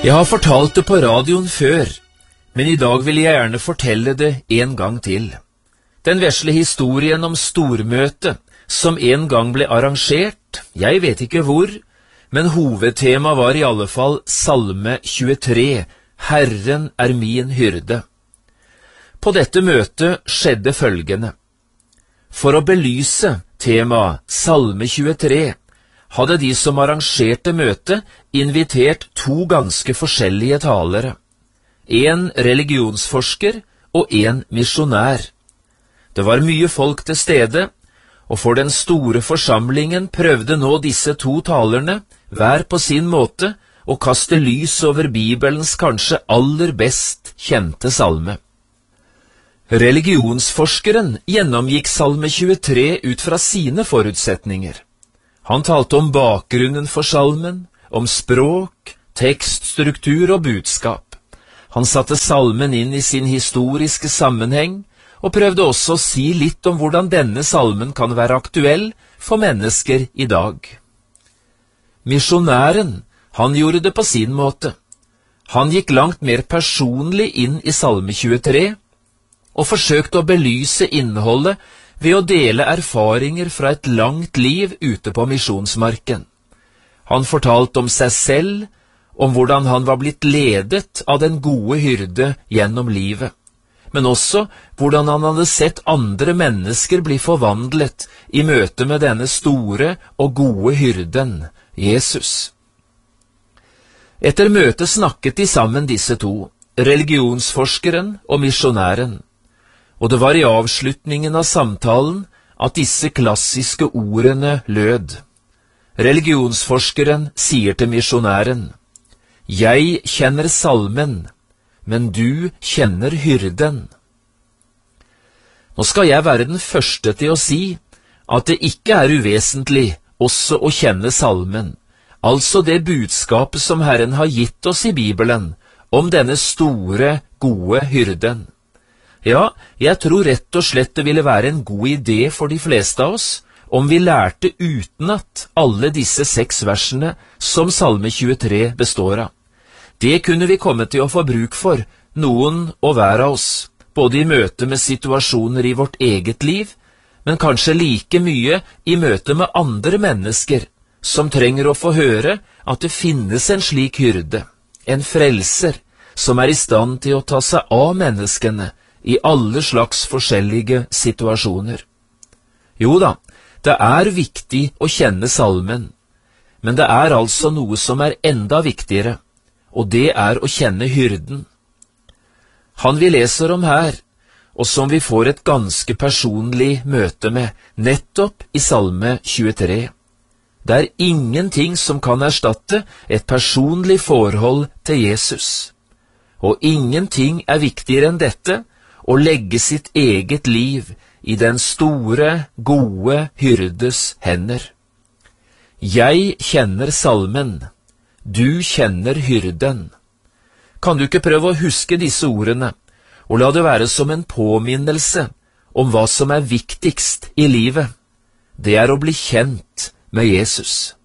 Jeg har fortalt det på radioen før, men i dag vil jeg gjerne fortelle det en gang til. Den vesle historien om stormøtet som en gang ble arrangert, jeg vet ikke hvor, men hovedtema var i alle fall Salme 23, Herren er min hyrde. På dette møtet skjedde følgende. For å belyse temaet Salme 23, hadde de som arrangerte møtet invitert to ganske forskjellige talere. En religionsforsker og en misjonær. Det var mye folk til stede, og for den store forsamlingen prøvde nå disse to talerne, hver på sin måte, å kaste lys over Bibelens kanskje aller best kjente salme. Religionsforskeren gjennomgikk Salme 23 ut fra sine forutsetninger. Han talte om bakgrunnen for salmen, om språk, tekststruktur og budskap. Han satte salmen inn i sin historiske sammenheng, og prøvde også å si litt om hvordan denne salmen kan være aktuell for mennesker i dag. Misjonæren, han gjorde det på sin måte. Han gikk langt mer personlig inn i Salme 23, og forsøkte å belyse innholdet ved å dele erfaringer fra et langt liv ute på misjonsmarken. Han fortalte om seg selv, om hvordan han var blitt ledet av den gode hyrde gjennom livet, men også hvordan han hadde sett andre mennesker bli forvandlet i møte med denne store og gode hyrden, Jesus. Etter møtet snakket de sammen disse to, religionsforskeren og misjonæren, og det var i avslutningen av samtalen at disse klassiske ordene lød. Religionsforskeren sier til misjonæren, «Jeg kjenner salmen, men du kjenner hyrden». Nå skal jeg være den første til å si at det ikke er uvesentlig også å kjenne salmen, altså det budskapet som Herren har gitt oss i Bibelen om denne store, gode hyrden. Ja, jeg tror rett og slett det ville være en god idé for de fleste av oss om vi lærte utenat alle disse 6 versene som Salme 23 består av. Det kunne vi komme til å få bruk for, noen og hver av oss, både i møte med situasjoner i vårt eget liv, men kanskje like mye i møte med andre mennesker som trenger å få høre at det finnes en slik hyrde, en frelser, som er i stand til å ta seg av menneskene i alle slags forskjellige situasjoner. Jo da, det er viktig å kjenne salmen, men det er altså noe som er enda viktigere, og det er å kjenne hyrden. Han vi leser om her, og som vi får et ganske personlig møte med, nettopp i Salme 23. Det er ingenting som kan erstatte et personlig forhold til Jesus. Og ingenting er viktigere enn dette, å legge sitt eget liv i den store, gode hyrdes hender. Jeg kjenner salmen, du kjenner hyrden. Kan du ikke prøve å huske disse ordene, og la det være som en påminnelse om hva som er viktigst i livet? Det er å bli kjent med Jesus.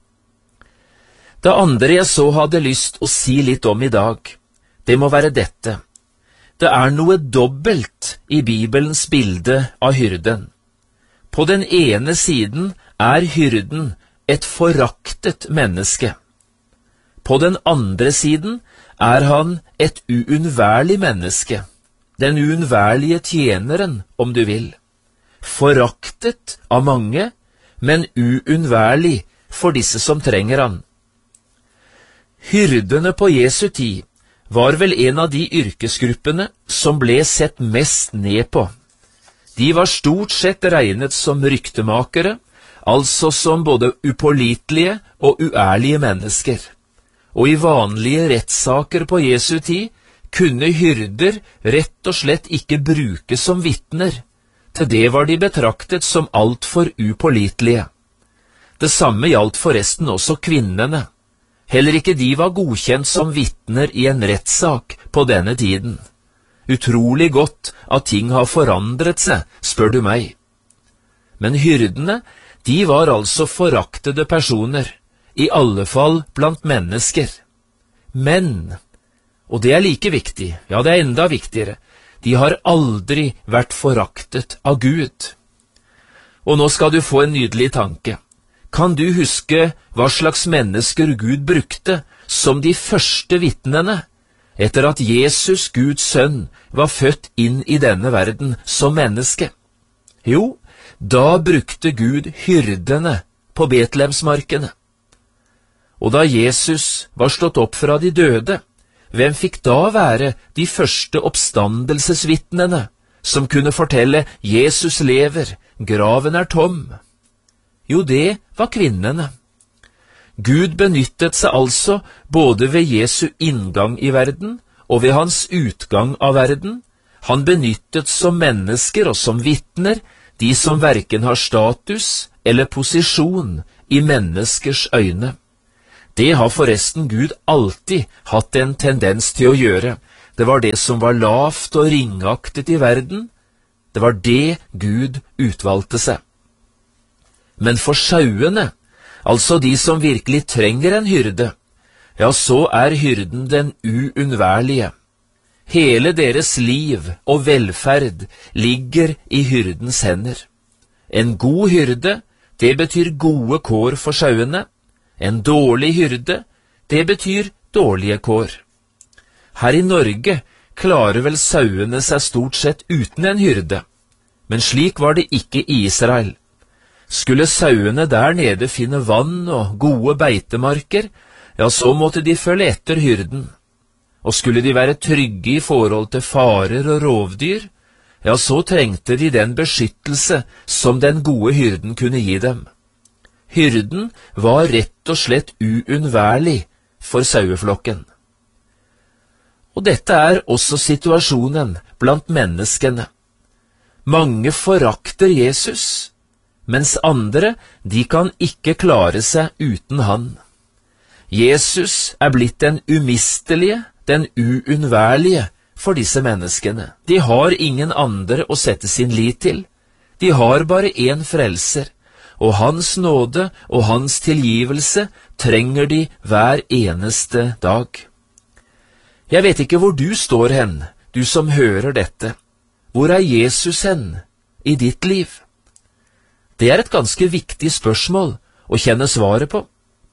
Det andre jeg så hadde lyst å si litt om i dag, det må være dette. Det er noe dobbelt i Bibelens bilde av hyrden. På den ene siden er hyrden et foraktet menneske. På den andre siden er han et uunnværlig menneske, den uunnværlige tjeneren, om du vil. Foraktet av mange, men uunnværlig for disse som trenger han. Hyrdene på Jesu tid var vel en av de yrkesgruppene som ble sett mest ned på. De var stort sett regnet som ryktemakere, altså som både upålitelige og uærlige mennesker. Og i vanlige rettssaker på Jesu tid kunne hyrder rett og slett ikke brukes som vitner. Til det var de betraktet som alt for upålitelige. Det samme gjaldt forresten også kvinnene. Heller ikke de var godkjent som vitner i en rettssak på denne tiden. Utrolig godt at ting har forandret seg, spør du meg. Men hyrdene, de var altså foraktede personer, i alle fall blant mennesker. Men, og det er like viktig, ja det er enda viktigere, de har aldri vært foraktet av Gud. Og nå skal du få en nydelig tanke. Kan du huske hva slags mennesker Gud brukte som de første vitnene etter at Jesus, Guds sønn, var født inn i denne verden som menneske? Jo, da brukte Gud hyrdene på Betlehemsmarkene. Og da Jesus var stått opp fra de døde, hvem fikk da være de første oppstandelsesvitnene som kunne fortelle Jesus lever, graven er tom? Jo, det var kvinnene. Gud benyttet seg altså både ved Jesu inngang i verden og ved hans utgang av verden. Han benyttet som mennesker og som vitner de som hverken har status eller posisjon i menneskers øyne. Det har forresten Gud alltid hatt en tendens til å gjøre. Det var det som var lavt og ringaktet i verden. Det var det Gud utvalgte seg. Men for sauene, altså de som virkelig trenger en hyrde, ja, så er hyrden den uunnværlige. Hele deres liv og velferd ligger i hyrdens hender. En god hyrde, det betyr gode kår for sauene. En dårlig hyrde, det betyr dårlige kår. Her i Norge klarer vel sauene seg stort sett uten en hyrde, men slik var det ikke i Israel. Skulle sauene der nede finne vann og gode beitemarker, ja, så måtte de følge etter hyrden. Og skulle de være trygge i forhold til farer og rovdyr, ja, så trengte de den beskyttelse som den gode hyrden kunne gi dem. Hyrden var rett og slett uunnværlig for saueflokken. Og dette er også situasjonen blant menneskene. Mange forakter Jesus, mens andre, de kan ikke klare seg uten han. Jesus er blitt den umistelige, den uunnværlige for disse menneskene. De har ingen andre å sette sin lit til. De har bare én frelser, og hans nåde og hans tilgivelse trenger de hver eneste dag. Jeg vet ikke hvor du står hen, du som hører dette. Hvor er Jesus hen i ditt liv? Det er et ganske viktig spørsmål å kjenne svaret på.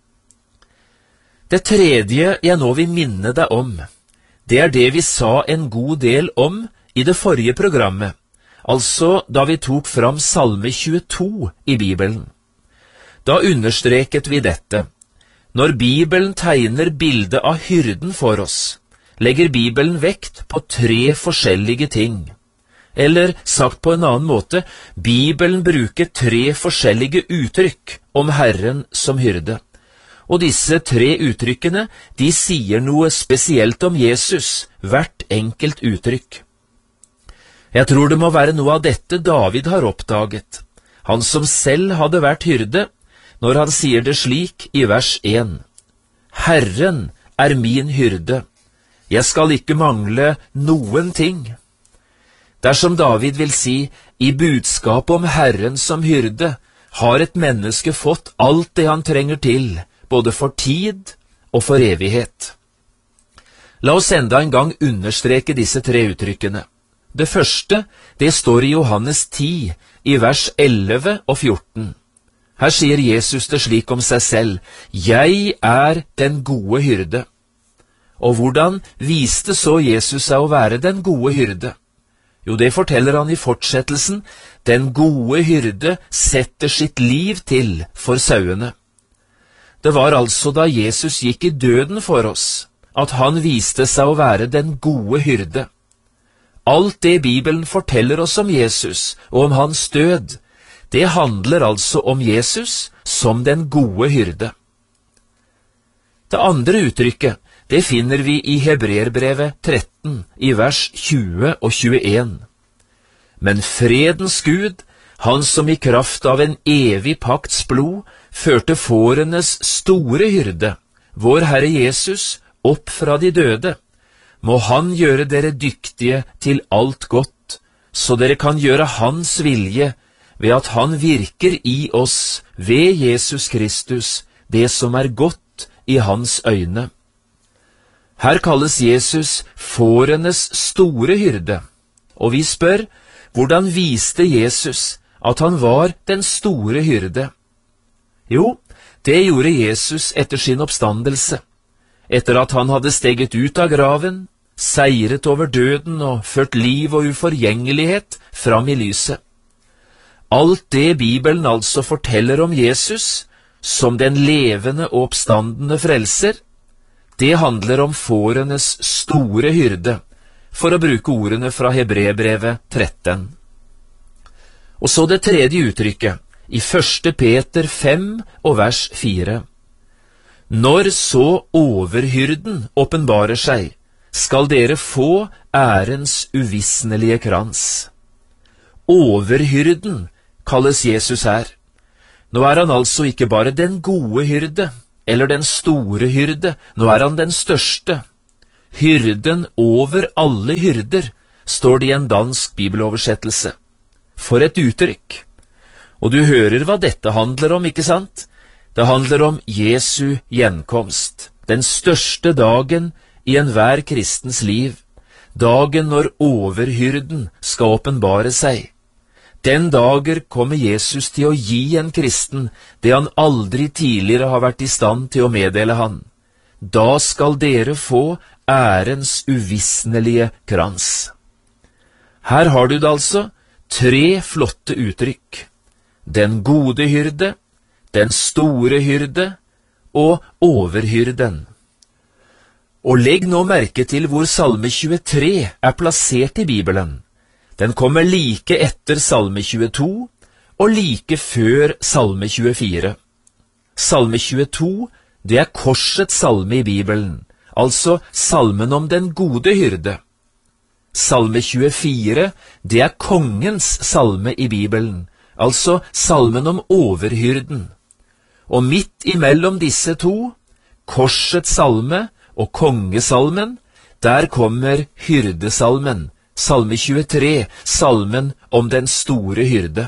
Det tredje jeg nå vil minne deg om, det er det vi sa en god del om i det forrige programmet, altså da vi tok fram Salme 22 i Bibelen. Da understreket vi dette. Når Bibelen tegner bildet av hyrden for oss, legger Bibelen vekt på 3 forskjellige ting. Eller sagt på en annen måte, Bibelen bruker 3 forskjellige uttrykk om Herren som hyrde. Og disse 3 uttrykkene, de sier noe spesielt om Jesus, hvert enkelt uttrykk. Jeg tror det må være noe av dette David har oppdaget, han som selv hadde vært hyrde, når han sier det slik i vers 1. Herren er min hyrde, jeg skal ikke mangle noen ting. Dersom David vil si, i budskapet om Herren som hyrde, har et menneske fått alt det han trenger til, både for tid og for evighet. La oss enda en gang understreke disse 3 uttrykkene. Det første, det står i Johannes 10, i vers 11 og 14. Her sier Jesus det slik om seg selv, «Jeg er den gode hyrde». Og hvordan viste så Jesus seg å være den gode hyrde? Jo, det forteller han i fortsettelsen, den gode hyrde setter sitt liv til for sauene. Det var altså da Jesus gikk i døden for oss, at han viste seg å være den gode hyrde. Alt det Bibelen forteller oss om Jesus og om hans død, det handler altså om Jesus som den gode hyrde. Det andre uttrykket, det finner vi i Hebreerbrevet 13, i vers 20 og 21. Men fredens Gud, han som i kraft av en evig pakts blod førte fårenes store hyrde, vår Herre Jesus, opp fra de døde, må han gjøre dere dyktige til alt godt, så dere kan gjøre hans vilje ved at han virker i oss ved Jesus Kristus, det som er godt i hans øyne. Her kalles Jesus fårenes store hyrde, og vi spør, hvordan viste Jesus at han var den store hyrde? Jo, det gjorde Jesus etter sin oppstandelse, etter at han hadde steget ut av graven, seiret over døden og ført liv og uforgjengelighet fram i lyset. Alt det Bibelen altså forteller om Jesus, som den levende og oppstandende frelser, det handler om fårenes store hyrde, for å bruke ordene fra Hebreerbrevet 13. Og så det tredje uttrykket, i 1. Peter 5 og vers 4. Når så overhyrden åpenbarer seg, skal dere få ærens uvisnelige krans. Overhyrden kalles Jesus her. Nå er han altså ikke bare den gode hyrde, eller den store hyrde, nå er han den største. Hyrden over alle hyrder, står det i en dansk bibeloversettelse. For et uttrykk! Og du hører hva dette handler om, ikke sant? Det handler om Jesu gjenkomst, den største dagen i enhver kristens liv, dagen når overhyrden skal åpenbare seg. Den dager kommer Jesus til å gi en kristen det han aldri tidligere har vært i stand til å meddele han. Da skal dere få ærens uvisnelige krans. Her har du det altså, 3 flotte uttrykk. Den gode hyrde, den store hyrde og overhyrden. Og legg nå merke til hvor Salme 23 er plassert i Bibelen. Den kommer like etter Salme 22 og like før Salme 24. Salme 22, det er korsets salme i Bibelen, altså salmen om den gode hyrde. Salme 24, det er kongens salme i Bibelen, altså salmen om overhyrden. Og midt imellom disse to, korsets salme og kongesalmen, der kommer hyrdesalmen, Salme 23, salmen om den store hyrde.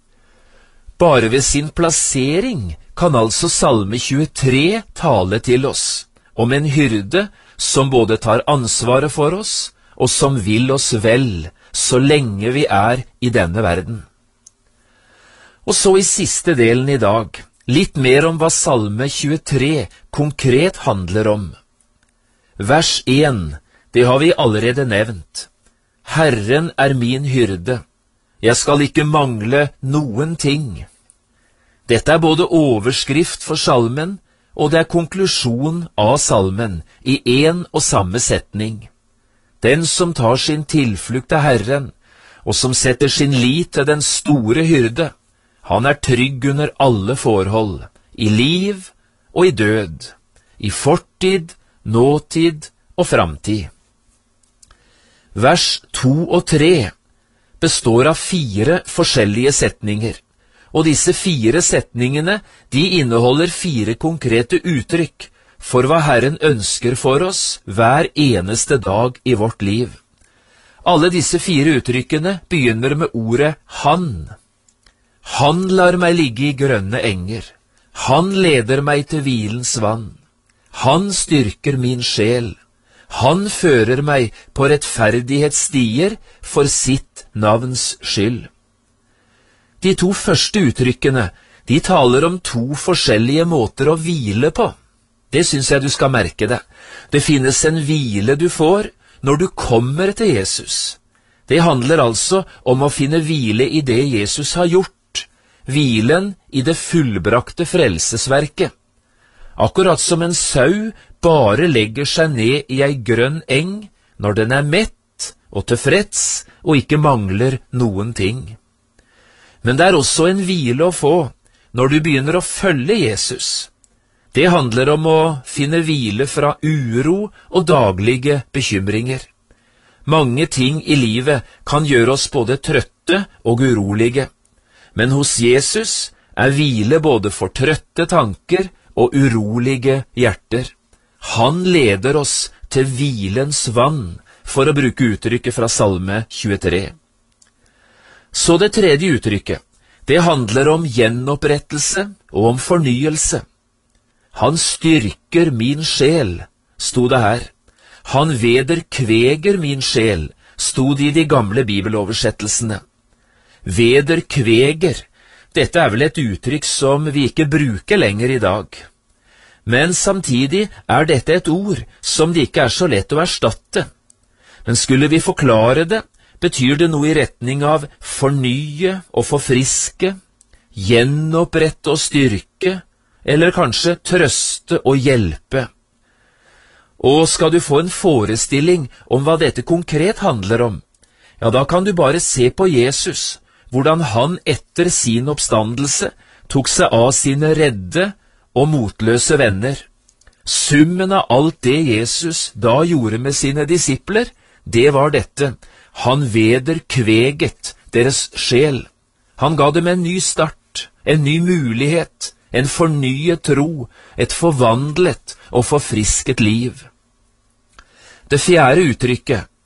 Bare ved sin plassering kan altså Salme 23 tale til oss, om en hyrde som både tar ansvaret for oss, og som vil oss vel, så lenge vi er i denne verden. Og så i siste delen i dag, litt mer om hva Salme 23 konkret handler om. Vers 1, det har vi allerede nevnt. Herren er min hyrde, jeg skal ikke mangle noen ting. Dette er både overskrift for salmen, og det er konklusjon av salmen i en og samme setning. Den som tar sin tilflukt til Herren, og som setter sin lit til den store hyrde, han er trygg under alle forhold, i liv og i død, i fortid, nåtid og framtid. Vers 2 og 3 består av 4 forskjellige setninger, og disse 4 setningene, de inneholder 4 konkrete uttrykk for hva Herren ønsker for oss hver eneste dag i vårt liv. Alle disse 4 uttrykkene begynner med ordet han. Han lar meg ligge i grønne enger. Han leder meg til hvilens vann. Han styrker min sjel. Han fører meg på rettferdighetsstier for sitt navns skyld. De 2 første uttrykkene, de taler om 2 forskjellige måter å hvile på. Det synes jeg du skal merke deg. Det finnes en hvile du får når du kommer til Jesus. Det handler altså om å finne hvile i det Jesus har gjort, hvilen i det fullbrakte frelsesverket. Akkurat som en sau bare legger seg ned i ei grønn eng når den er mett og tilfreds og ikke mangler noen ting. Men det er også en hvile å få når du begynner å følge Jesus. Det handler om å finne hvile fra uro og daglige bekymringer. Mange ting i livet kan gjøre oss både trøtte og urolige, men hos Jesus er hvile både for trøtte tanker og urolige hjerter. Han leder oss til hvilens vann, for å bruke uttrykket fra Salme 23. Så det tredje uttrykket, det handler om gjenopprettelse og om fornyelse. Han styrker min sjel, sto det her. Han vederkveger min sjel, stod i de gamle bibeloversettelsene. Vederkveger, dette er vel et uttrykk som vi ikke bruker lenger i dag. Men samtidig er dette et ord som det ikke er så lett å erstatte. Men skulle vi forklare det, betyr det noe i retning av fornye og forfriske, gjenopprette og styrke, eller kanskje trøste og hjelpe. Og skal du få en forestilling om hva dette konkret handler om, ja, da kan du bare se på Jesus, hvordan han etter sin oppstandelse tok seg av sine redde og motløse venner. Summen av alt det Jesus da gjorde med sine disipler, det var dette: han vederkveget deres sjel. Han ga dem en ny start, en ny mulighet, en fornyet tro, et forvandlet og forfrisket liv. Det fjerde uttrykket,